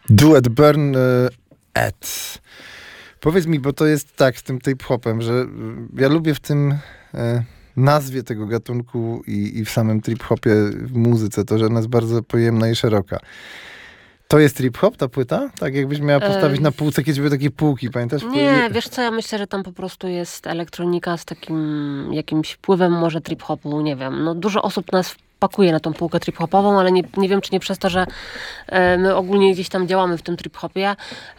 Duet Burn Ed. Powiedz mi, bo to jest tak z tym trip-hopem, że ja lubię w tym nazwie tego gatunku i w samym trip-hopie, w muzyce, to, że ona jest bardzo pojemna i szeroka. To jest trip-hop, ta płyta? Tak jakbyś miała postawić na półce, kiedyś były takie półki, pamiętasz? Nie, wiesz co, ja myślę, że tam po prostu jest elektronika z takim jakimś wpływem może trip-hopu, nie wiem. No, dużo osób nas pakuje na tą półkę trip-hopową, ale nie wiem, czy nie przez to, że my ogólnie gdzieś tam działamy w tym trip-hopie.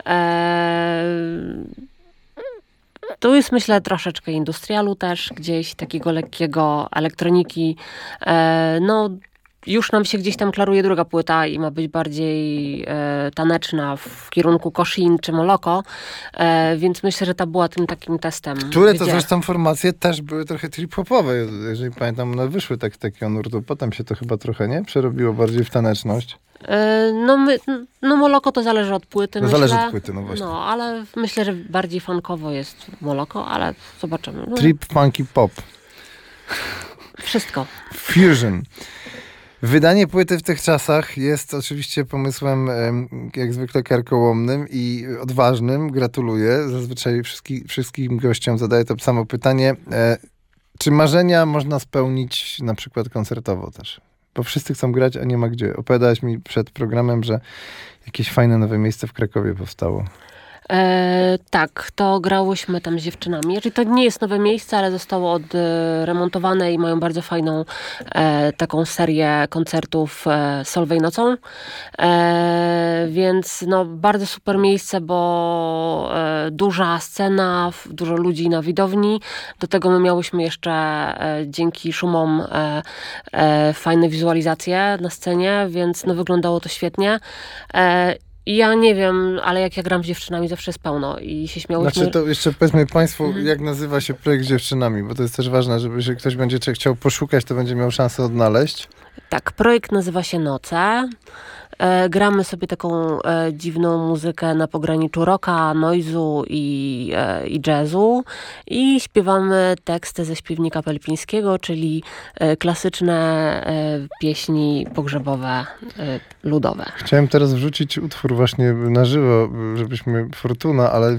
Tu jest, myślę, troszeczkę industrialu też, gdzieś takiego lekkiego elektroniki. No, już nam się gdzieś tam klaruje druga płyta i ma być bardziej taneczna w kierunku Koshin czy Moloko, więc myślę, że ta była tym takim testem. Które to zresztą formacje też były trochę trip-hopowe, jeżeli pamiętam, one wyszły takiego nurtu, potem się to chyba trochę, nie? Przerobiło bardziej w taneczność. No Moloko to zależy od płyty, myślę. Zależy od płyty, no właśnie. No, ale myślę, że bardziej funkowo jest Moloko, ale zobaczymy. No. Trip, funky, pop. Wszystko. Fusion. Wydanie płyty w tych czasach jest oczywiście pomysłem jak zwykle karkołomnym i odważnym. Gratuluję. Zazwyczaj wszystkim gościom zadaję to samo pytanie. Czy marzenia można spełnić na przykład koncertowo też? Bo wszyscy chcą grać, a nie ma gdzie. Opowiadałaś mi przed programem, że jakieś fajne nowe miejsce w Krakowie powstało. Tak, to grałyśmy tam z dziewczynami. Czyli to nie jest nowe miejsce, ale zostało odremontowane i mają bardzo fajną taką serię koncertów Solwej nocą. Więc no, bardzo super miejsce, bo duża scena, dużo ludzi na widowni. Do tego my miałyśmy jeszcze dzięki szumom fajne wizualizacje na scenie, więc no, wyglądało to świetnie. Ja nie wiem, ale jak ja gram z dziewczynami, zawsze jest pełno i się śmiałyśmy. Znaczy to jeszcze powiedzmy Państwu, jak nazywa się projekt z dziewczynami, bo to jest też ważne, żeby jeśli ktoś będzie chciał poszukać, to będzie miał szansę odnaleźć. Tak, projekt nazywa się Noce. Gramy sobie taką dziwną muzykę na pograniczu rocka, noizu i jazzu i śpiewamy teksty ze śpiewnika pelpińskiego, czyli klasyczne pieśni pogrzebowe, ludowe. Chciałem teraz wrzucić utwór właśnie na żywo, żebyśmy Fortuna, ale